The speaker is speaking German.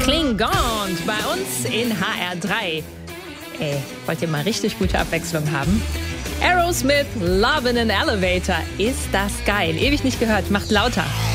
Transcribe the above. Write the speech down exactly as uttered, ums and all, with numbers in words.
Klingons bei uns in H R drei. Ey, wollt ihr mal richtig gute Abwechslung haben? Aerosmith, Love in an Elevator. Ist das geil. Ewig nicht gehört. Macht lauter.